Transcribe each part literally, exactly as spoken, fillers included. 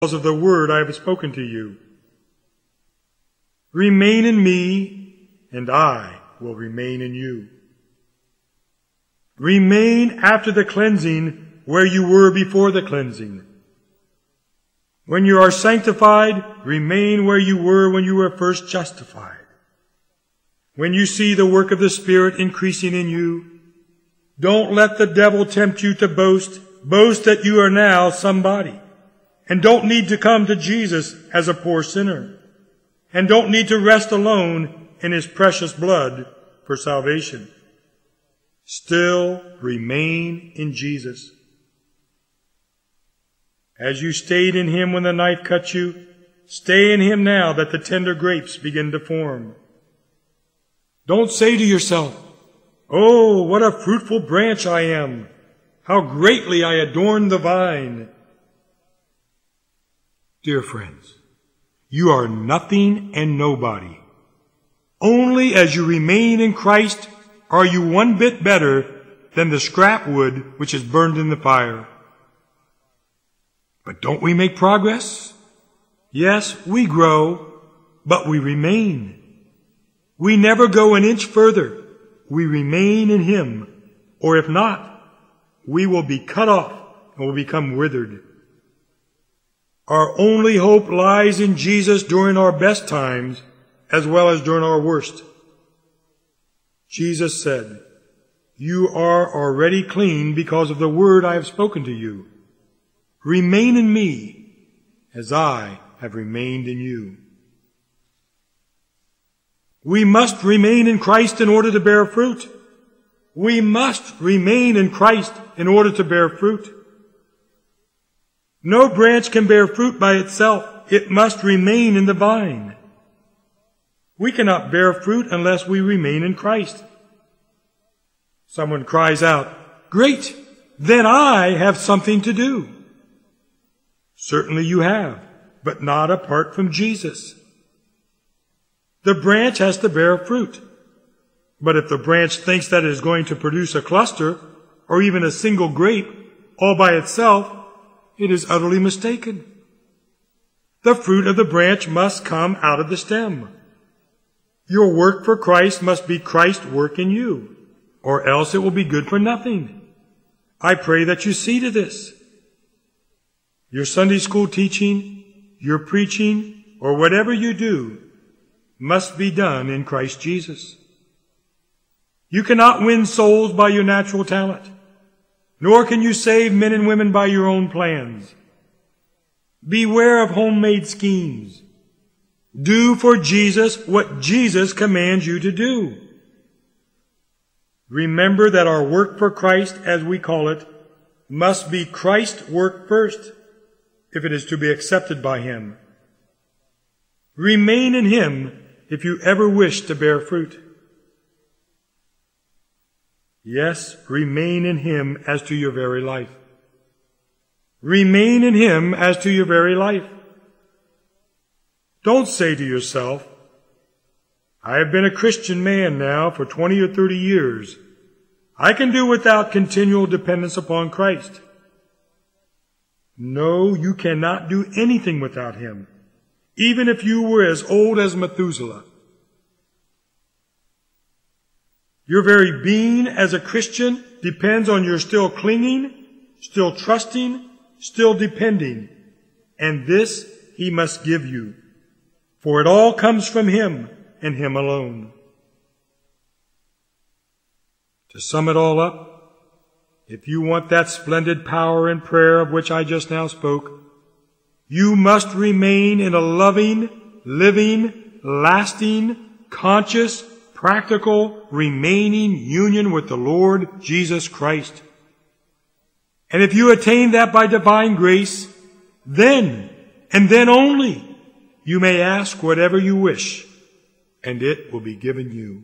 because of the word I have spoken to you. Remain in me, and I will remain in you. Remain after the cleansing where you were before the cleansing. When you are sanctified, remain where you were when you were first justified. When you see the work of the Spirit increasing in you, don't let the devil tempt you to boast. Boast that you are now somebody, and don't need to come to Jesus as a poor sinner, and don't need to rest alone in His precious blood for salvation. Still remain in Jesus. As you stayed in Him when the knife cut you, stay in Him now that the tender grapes begin to form. Don't say to yourself, "Oh, what a fruitful branch I am! How greatly I adorn the vine!" Dear friends, you are nothing and nobody. Only as you remain in Christ are you one bit better than the scrap wood which is burned in the fire. But don't we make progress? Yes, we grow, but we remain. We never go an inch further. We remain in Him, or if not, we will be cut off and will become withered. Our only hope lies in Jesus during our best times as well as during our worst. Jesus said, "You are already clean because of the word I have spoken to you. Remain in me as I have remained in you." We must remain in Christ in order to bear fruit. We must remain in Christ in order to bear fruit. No branch can bear fruit by itself. It must remain in the vine. We cannot bear fruit unless we remain in Christ. Someone cries out, "Great! Then I have something to do." Certainly you have, but not apart from Jesus. The branch has to bear fruit. But if the branch thinks that it is going to produce a cluster or even a single grape all by itself, it is utterly mistaken. The fruit of the branch must come out of the stem. Your work for Christ must be Christ's work in you, or else it will be good for nothing. I pray that you see to this. Your Sunday school teaching, your preaching, or whatever you do must be done in Christ Jesus. You cannot win souls by your natural talent, nor can you save men and women by your own plans. Beware of homemade schemes. Do for Jesus what Jesus commands you to do. Remember that our work for Christ, as we call it, must be Christ's work first, if it is to be accepted by Him. Remain in Him if you ever wish to bear fruit. Yes, remain in Him as to your very life. Remain in Him as to your very life. Don't say to yourself, "I have been a Christian man now for twenty or thirty years. I can do without continual dependence upon Christ." No, you cannot do anything without Him, even if you were as old as Methuselah. Your very being as a Christian depends on your still clinging, still trusting, still depending. And this He must give you, for it all comes from Him and Him alone. To sum it all up, if you want that splendid power in prayer of which I just now spoke, you must remain in a loving, living, lasting, conscious, practical, remaining union with the Lord Jesus Christ. And if you attain that by divine grace, then, and then only, you may ask whatever you wish, and it will be given you.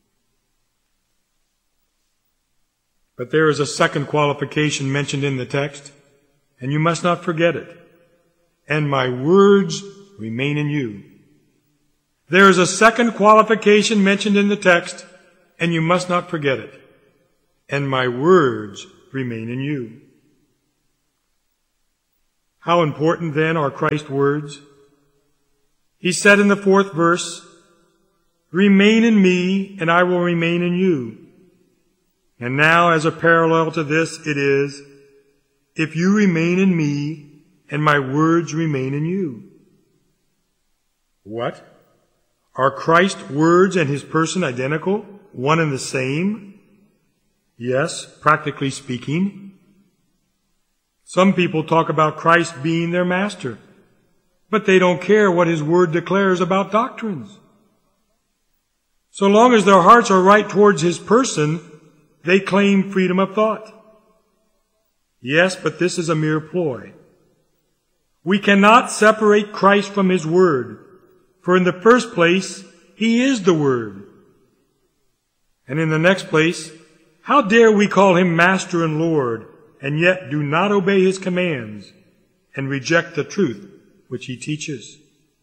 But there is a second qualification mentioned in the text, and you must not forget it. "And my words remain in you." There is a second qualification mentioned in the text, and you must not forget it. "And my words remain in you." How important then are Christ's words? He said in the fourth verse, "Remain in me, and I will remain in you." And now, as a parallel to this, it is, "If you remain in me, and my words remain in you." What? Are Christ's words and his person identical, one and the same? Yes, practically speaking. Some people talk about Christ being their master, but they don't care what his word declares about doctrines. So long as their hearts are right towards his person, they claim freedom of thought. Yes, but this is a mere ploy. We cannot separate Christ from his word, for in the first place, he is the word. And in the next place, how dare we call him Master and Lord, and yet do not obey his commands and reject the truth which he teaches?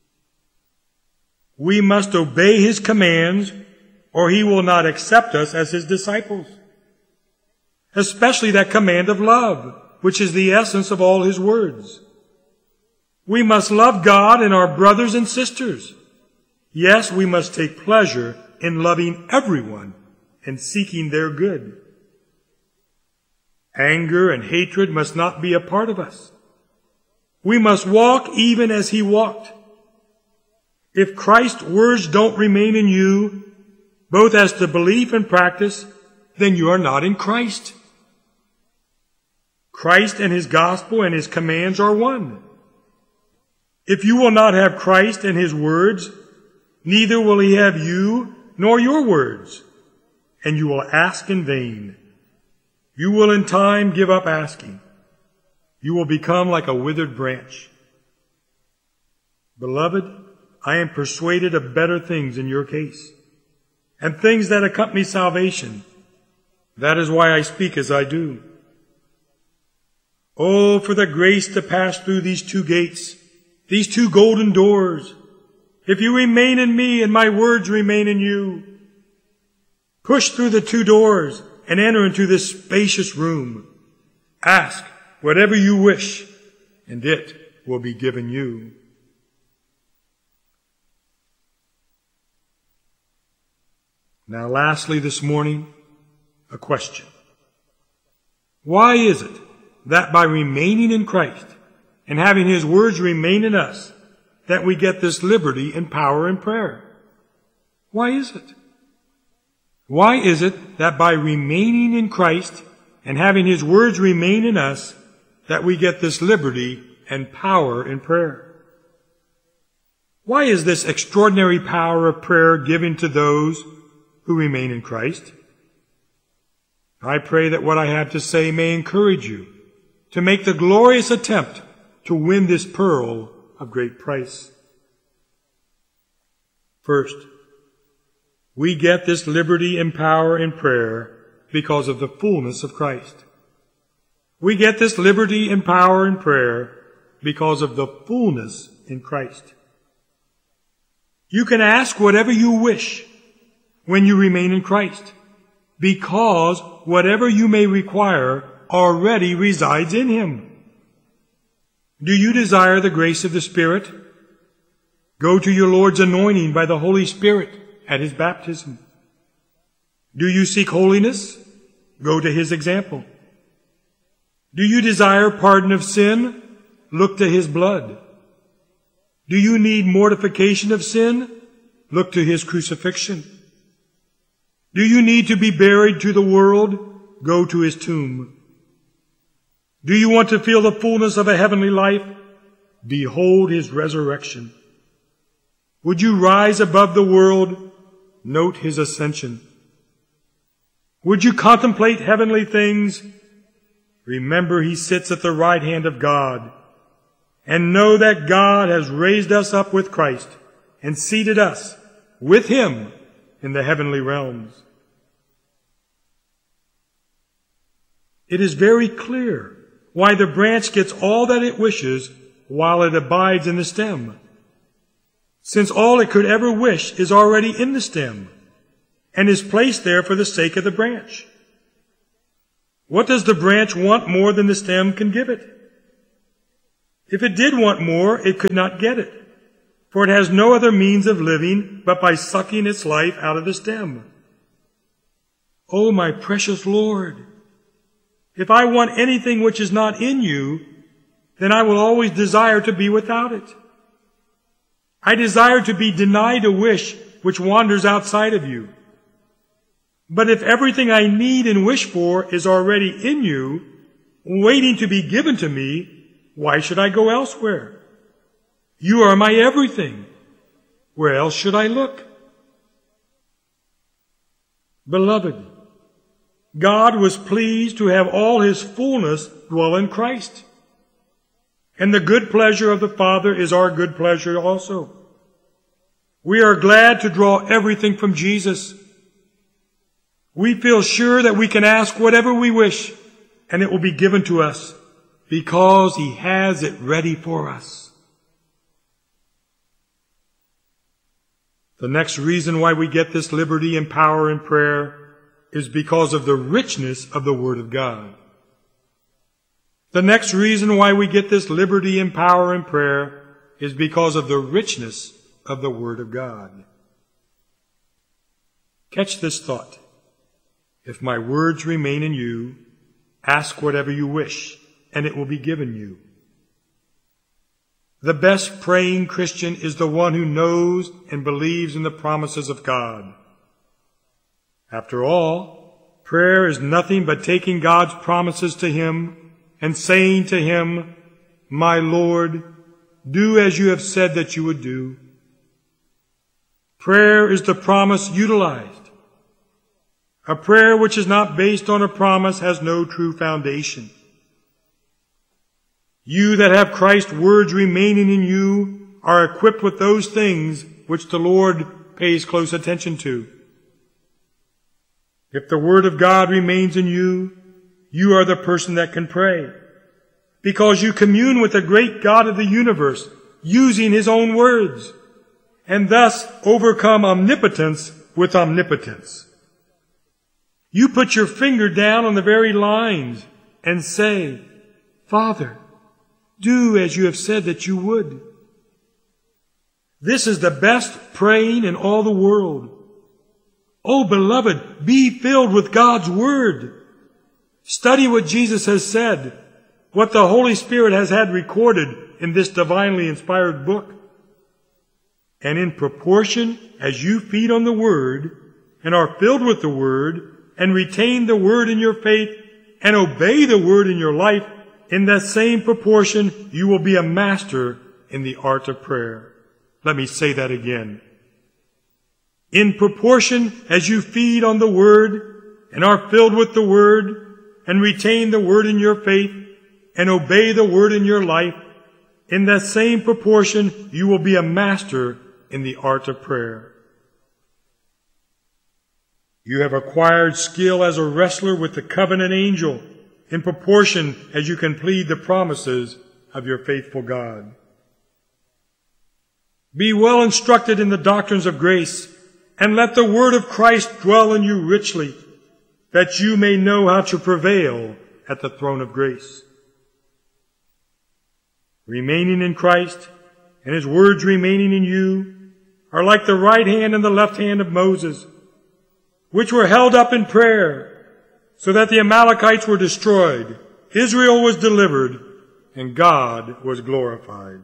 We must obey his commands, or he will not accept us as his disciples. Especially that command of love, which is the essence of all his words. We must love God and our brothers and sisters. Yes, we must take pleasure in loving everyone and seeking their good. Anger and hatred must not be a part of us. We must walk even as he walked. If Christ's words don't remain in you, both as to belief and practice, then you are not in Christ. Christ and his gospel and his commands are one. If you will not have Christ and his words, neither will he have you nor your words, and you will ask in vain. You will in time give up asking. You will become like a withered branch. Beloved, I am persuaded of better things in your case, and things that accompany salvation. That is why I speak as I do. Oh, for the grace to pass through these two gates, these two golden doors. If you remain in me and my words remain in you, push through the two doors and enter into this spacious room. Ask whatever you wish, and it will be given you. Now, lastly this morning, a question. Why is it that by remaining in Christ and having his words remain in us, that we get this liberty and power in prayer? Why is it? Why is it that by remaining in Christ and having his words remain in us, that we get this liberty and power in prayer? Why is this extraordinary power of prayer given to those who remain in Christ? I pray that what I have to say may encourage you to make the glorious attempt to win this pearl of great price. First, we get this liberty and power in prayer because of the fullness of Christ. We get this liberty and power in prayer because of the fullness in Christ. You can ask whatever you wish when you remain in Christ, because whatever you may require already resides in him. Do you desire the grace of the Spirit? Go to your Lord's anointing by the Holy Spirit at his baptism. Do you seek holiness? Go to his example. Do you desire pardon of sin? Look to his blood. Do you need mortification of sin? Look to his crucifixion. Do you need to be buried to the world? Go to his tomb. Do you want to feel the fullness of a heavenly life? Behold his resurrection. Would you rise above the world? Note his ascension. Would you contemplate heavenly things? Remember he sits at the right hand of God. And know that God has raised us up with Christ and seated us with him in the heavenly realms. It is very clear why the branch gets all that it wishes while it abides in the stem, since all it could ever wish is already in the stem and is placed there for the sake of the branch. What does the branch want more than the stem can give it? If it did want more, it could not get it, for it has no other means of living but by sucking its life out of the stem. Oh, my precious Lord, if I want anything which is not in you, then I will always desire to be without it. I desire to be denied a wish which wanders outside of you. But if everything I need and wish for is already in you, waiting to be given to me, why should I go elsewhere? You are my everything. Where else should I look? Beloved, God was pleased to have all His fullness dwell in Christ. And the good pleasure of the Father is our good pleasure also. We are glad to draw everything from Jesus. We feel sure that we can ask whatever we wish, and it will be given to us, because He has it ready for us. The next reason why we get this liberty and power in prayer is because of the richness of the Word of God. The next reason why we get this liberty and power in prayer is because of the richness of the Word of God. Catch this thought. If my words remain in you, ask whatever you wish, and it will be given you. The best praying Christian is the one who knows and believes in the promises of God. After all, prayer is nothing but taking God's promises to Him and saying to Him, "My Lord, do as you have said that you would do." Prayer is the promise utilized. A prayer which is not based on a promise has no true foundation. You that have Christ's words remaining in you are equipped with those things which the Lord pays close attention to. If the Word of God remains in you, you are the person that can pray, because you commune with the great God of the universe using His own words, and thus overcome omnipotence with omnipotence. You put your finger down on the very lines and say, "Father, do as you have said that you would." This is the best praying in all the world. Oh, beloved, be filled with God's Word. Study what Jesus has said, what the Holy Spirit has had recorded in this divinely inspired book. And in proportion as you feed on the Word and are filled with the Word and retain the Word in your faith and obey the Word in your life, in that same proportion you will be a master in the art of prayer. Let me say that again. In proportion as you feed on the Word and are filled with the Word and retain the Word in your faith and obey the Word in your life, in that same proportion you will be a master in the art of prayer. You have acquired skill as a wrestler with the covenant angel in proportion as you can plead the promises of your faithful God. Be well instructed in the doctrines of grace, and let the word of Christ dwell in you richly, that you may know how to prevail at the throne of grace. Remaining in Christ and His words remaining in you are like the right hand and the left hand of Moses, which were held up in prayer, so that the Amalekites were destroyed, Israel was delivered, and God was glorified.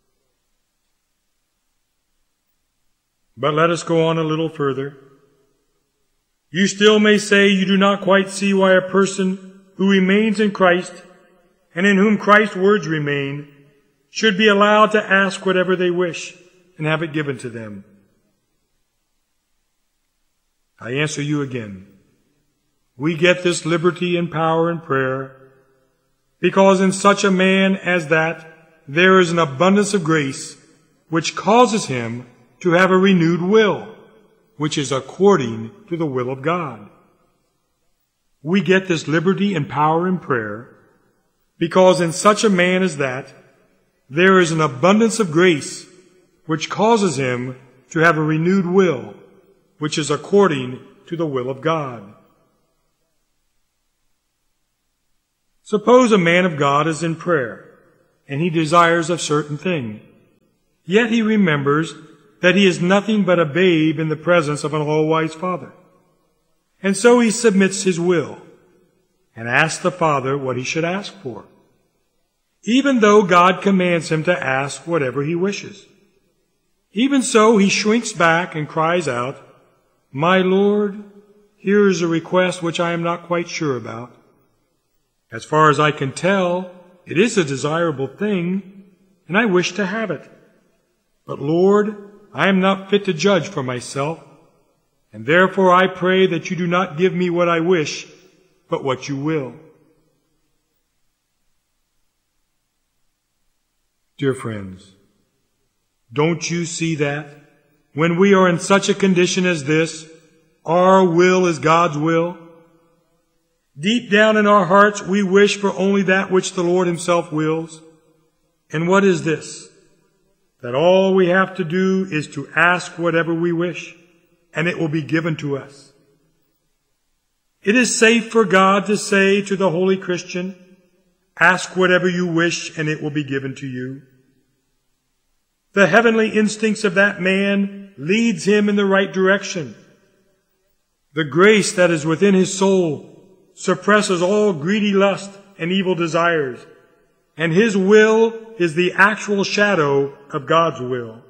But let us go on a little further. You still may say you do not quite see why a person who remains in Christ, and in whom Christ's words remain, should be allowed to ask whatever they wish and have it given to them. I answer you again. We get this liberty and power in prayer because in such a man as that there is an abundance of grace which causes him to have a renewed will, which is according to the will of God. We get this liberty and power in prayer because in such a man as that there is an abundance of grace which causes him to have a renewed will, which is according to the will of God. Suppose a man of God is in prayer, and he desires a certain thing. Yet he remembers that he is nothing but a babe in the presence of an all-wise Father. And so he submits his will and asks the Father what he should ask for, even though God commands him to ask whatever he wishes. Even so, he shrinks back and cries out, "My Lord, here is a request which I am not quite sure about. As far as I can tell, it is a desirable thing, and I wish to have it. But Lord, I am not fit to judge for myself, and therefore I pray that you do not give me what I wish, but what you will." Dear friends, don't you see that when we are in such a condition as this, our will is God's will? Deep down in our hearts, we wish for only that which the Lord himself wills. And what is this? That all we have to do is to ask whatever we wish, and it will be given to us. It is safe for God to say to the holy Christian, "Ask whatever you wish, and it will be given to you." The heavenly instincts of that man leads him in the right direction. The grace that is within his soul suppresses all greedy lust and evil desires, and his will is the actual shadow of God's will.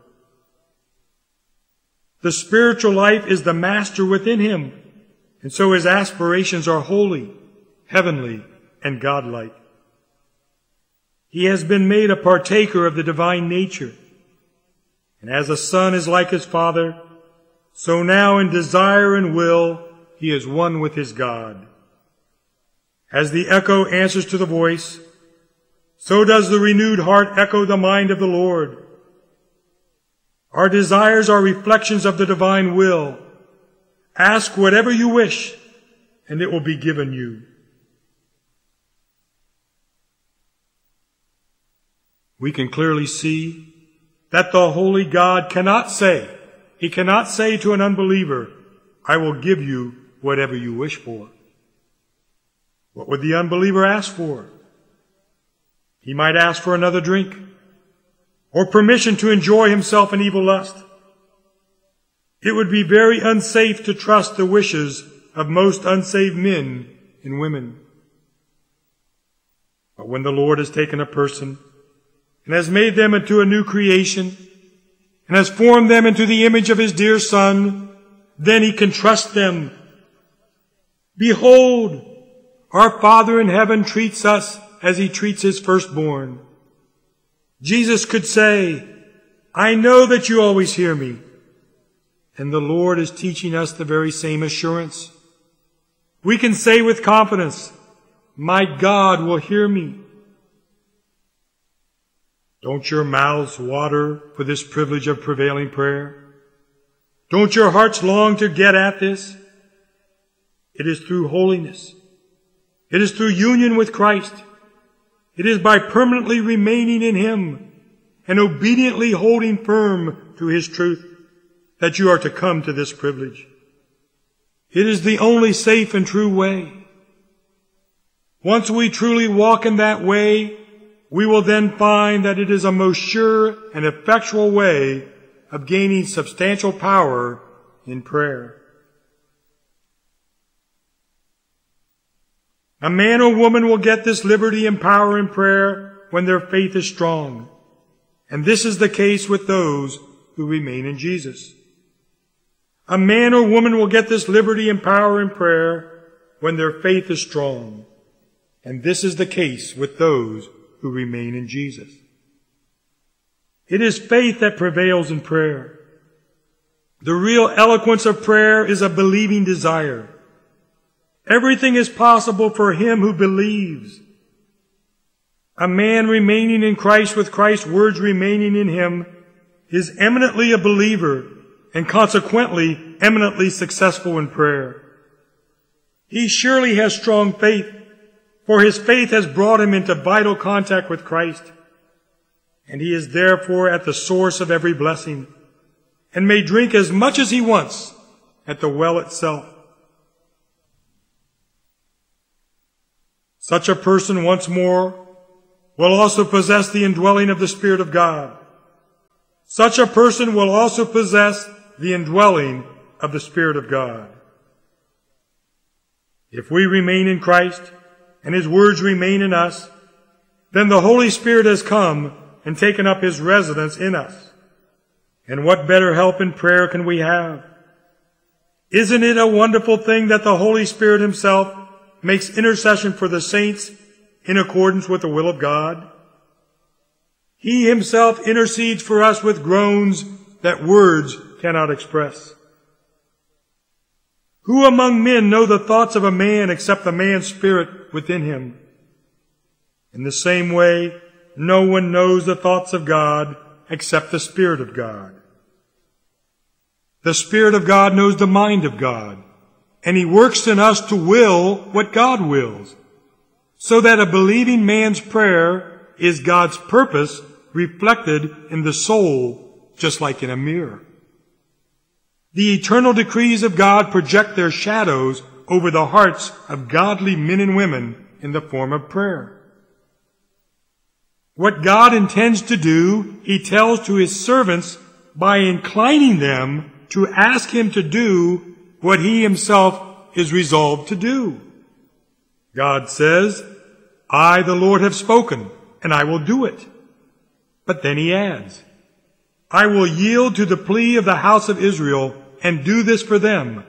The spiritual life is the master within him, and so his aspirations are holy, heavenly, and godlike. He has been made a partaker of the divine nature, and as a son is like his father, so now in desire and will he is one with his God. As the echo answers to the voice, so does the renewed heart echo the mind of the Lord. Our desires are reflections of the divine will. Ask whatever you wish, and it will be given you. We can clearly see that the holy God cannot say, he cannot say to an unbeliever, "I will give you whatever you wish for." What would the unbeliever ask for? He might ask for another drink, or permission to enjoy himself in evil lust. It would be very unsafe to trust the wishes of most unsaved men and women. But when the Lord has taken a person and has made them into a new creation, and has formed them into the image of his dear Son, then he can trust them. Behold, our Father in heaven treats us as he treats his firstborn. Jesus could say, "I know that you always hear me." And the Lord is teaching us the very same assurance. We can say with confidence, "My God will hear me." Don't your mouths water for this privilege of prevailing prayer? Don't your hearts long to get at this? It is through holiness. It is through union with Christ. It is by permanently remaining in him and obediently holding firm to his truth that you are to come to this privilege. It is the only safe and true way. Once we truly walk in that way, we will then find that it is a most sure and effectual way of gaining substantial power in prayer. A man or woman will get this liberty and power in prayer when their faith is strong. And this is the case with those who remain in Jesus. A man or woman will get this liberty and power in prayer when their faith is strong. And this is the case with those who remain in Jesus. It is faith that prevails in prayer. The real eloquence of prayer is a believing desire. Everything is possible for him who believes. A man remaining in Christ with Christ's words remaining in him is eminently a believer and consequently eminently successful in prayer. He surely has strong faith, for his faith has brought him into vital contact with Christ, and he is therefore at the source of every blessing and may drink as much as he wants at the well itself. Such a person once more will also possess the indwelling of the Spirit of God. Such a person will also possess the indwelling of the Spirit of God. If we remain in Christ and His words remain in us, then the Holy Spirit has come and taken up His residence in us. And what better help in prayer can we have? Isn't it a wonderful thing that the Holy Spirit Himself makes intercession for the saints in accordance with the will of God? He Himself intercedes for us with groans that words cannot express. Who among men know the thoughts of a man except the man's spirit within him? In the same way, no one knows the thoughts of God except the Spirit of God. The Spirit of God knows the mind of God, and He works in us to will what God wills, so that a believing man's prayer is God's purpose reflected in the soul, just like in a mirror. The eternal decrees of God project their shadows over the hearts of godly men and women in the form of prayer. What God intends to do, He tells to His servants by inclining them to ask Him to do what He Himself is resolved to do. God says, I, the Lord, have spoken, and I will do it. But then He adds, I will yield to the plea of the house of Israel and do this for them.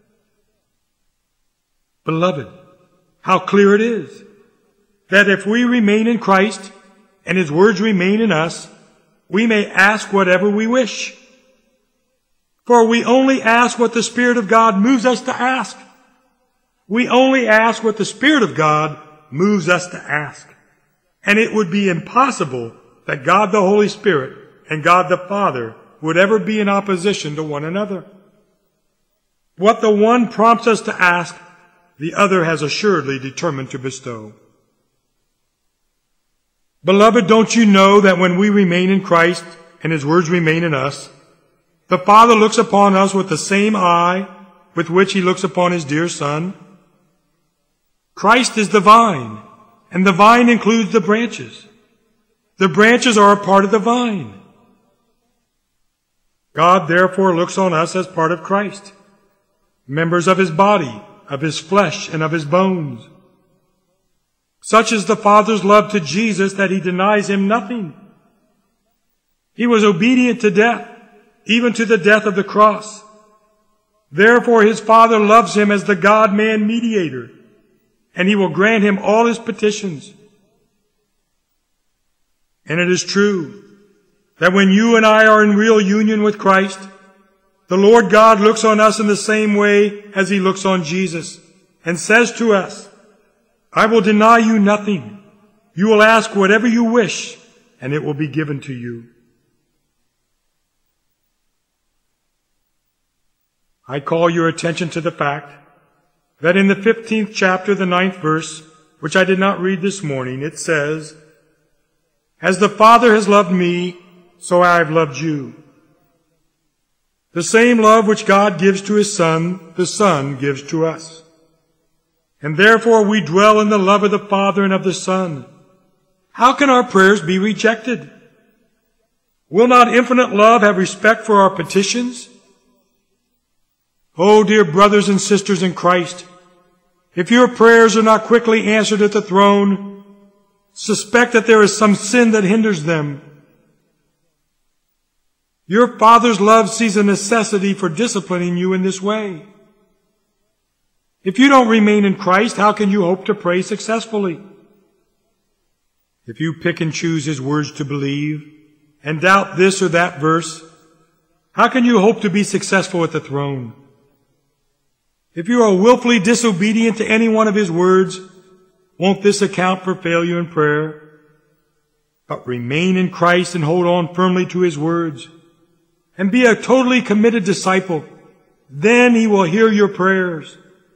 Beloved, how clear it is that if we remain in Christ and His words remain in us, we may ask whatever we wish. For we only ask what the Spirit of God moves us to ask. We only ask what the Spirit of God moves us to ask. And it would be impossible that God the Holy Spirit and God the Father would ever be in opposition to one another. What the one prompts us to ask, the other has assuredly determined to bestow. Beloved, don't you know that when we remain in Christ and His words remain in us, the Father looks upon us with the same eye with which He looks upon His dear Son? Christ is the vine, and the vine includes the branches. The branches are a part of the vine. God therefore looks on us as part of Christ, members of His body, of His flesh, and of His bones. Such is the Father's love to Jesus that He denies Him nothing. He was obedient to death, even to the death of the cross. Therefore His Father loves Him as the God-man mediator, and He will grant Him all His petitions. And it is true that when you and I are in real union with Christ, the Lord God looks on us in the same way as He looks on Jesus, and says to us, I will deny you nothing. You will ask whatever you wish, and it will be given to you. I call your attention to the fact that in the fifteenth chapter, the ninth verse, which I did not read this morning, it says, As the Father has loved me, so I have loved you. The same love which God gives to His Son, the Son gives to us. And therefore we dwell in the love of the Father and of the Son. How can our prayers be rejected? Will not infinite love have respect for our petitions? Oh, dear brothers and sisters in Christ, if your prayers are not quickly answered at the throne, suspect that there is some sin that hinders them. Your Father's love sees a necessity for disciplining you in this way. If you don't remain in Christ, how can you hope to pray successfully? If you pick and choose His words to believe and doubt this or that verse, how can you hope to be successful at the throne? If you are willfully disobedient to any one of His words, won't this account for failure in prayer? But remain in Christ and hold on firmly to His words, and be a totally committed disciple. Then He will hear your prayers.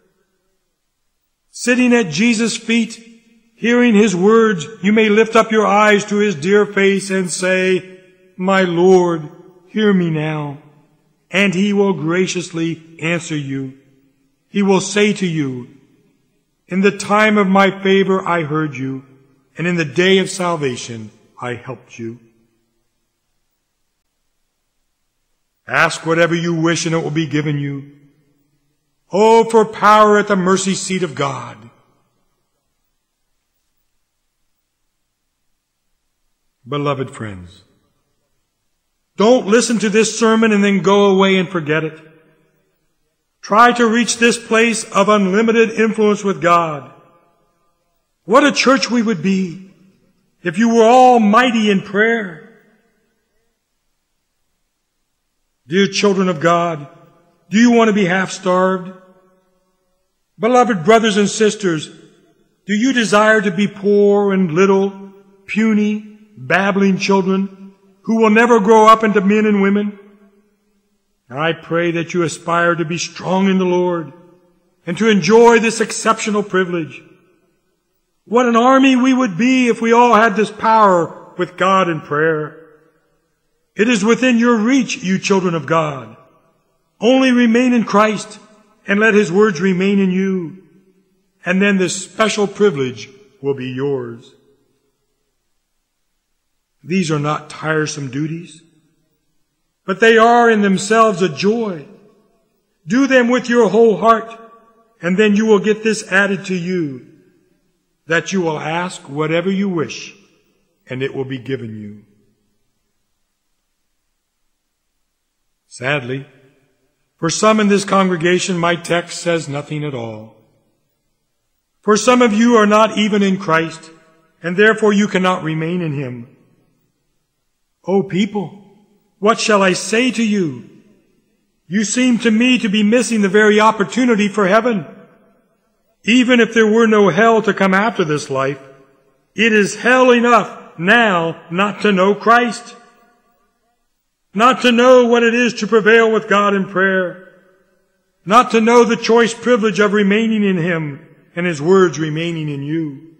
Sitting at Jesus' feet, hearing His words, you may lift up your eyes to His dear face and say, My Lord, hear me now. And He will graciously answer you. He will say to you, In the time of my favor I heard you, and in the day of salvation I helped you. Ask whatever you wish, and it will be given you. Oh, for power at the mercy seat of God. Beloved friends, don't listen to this sermon and then go away and forget it. Try to reach this place of unlimited influence with God. What a church we would be if you were all mighty in prayer. Dear children of God, do you want to be half-starved? Beloved brothers and sisters, do you desire to be poor and little, puny, babbling children who will never grow up into men and women? I pray that you aspire to be strong in the Lord and to enjoy this exceptional privilege. What an army we would be if we all had this power with God in prayer. It is within your reach, you children of God. Only remain in Christ and let His words remain in you, and then this special privilege will be yours. These are not tiresome duties, but they are in themselves a joy. Do them with your whole heart, and then you will get this added to you, that you will ask whatever you wish, and it will be given you. Sadly, for some in this congregation, my text says nothing at all. For some of you are not even in Christ, and therefore you cannot remain in Him. O people, what shall I say to you? You seem to me to be missing the very opportunity for heaven. Even if there were no hell to come after this life, it is hell enough now not to know Christ. Not to know what it is to prevail with God in prayer. Not to know the choice privilege of remaining in Him and His words remaining in you.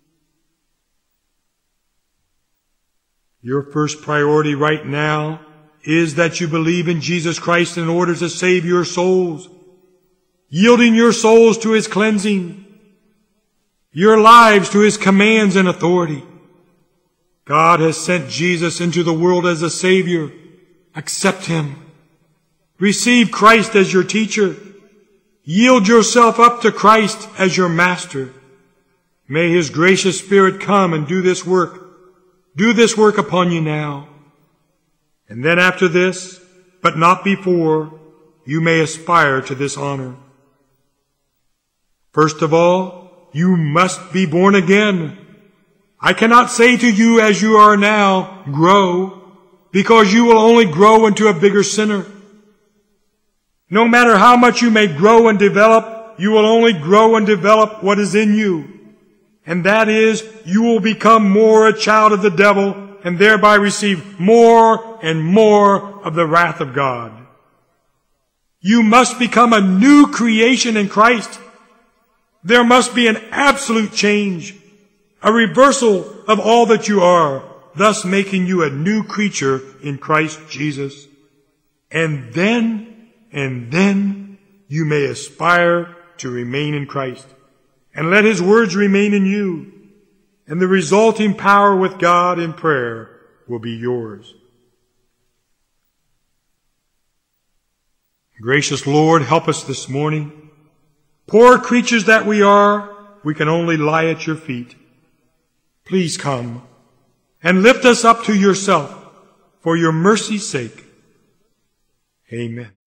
Your first priority right now is that you believe in Jesus Christ in order to save your souls, yielding your souls to His cleansing, your lives to His commands and authority. God has sent Jesus into the world as a Savior. Accept Him. Receive Christ as your teacher. Yield yourself up to Christ as your master. May His gracious Spirit come and do this work. Do this work upon you now. And then after this, but not before, you may aspire to this honor. First of all, you must be born again. I cannot say to you as you are now, grow, because you will only grow into a bigger sinner. No matter how much you may grow and develop, you will only grow and develop what is in you. And that is, you will become more a child of the devil and thereby receive more and more of the wrath of God. You must become a new creation in Christ. There must be an absolute change, a reversal of all that you are, thus making you a new creature in Christ Jesus. And then, and then you may aspire to remain in Christ and let His words remain in you, and the resulting power with God in prayer will be yours. Gracious Lord, help us this morning. Poor creatures that we are, we can only lie at your feet. Please come and lift us up to yourself for your mercy's sake. Amen.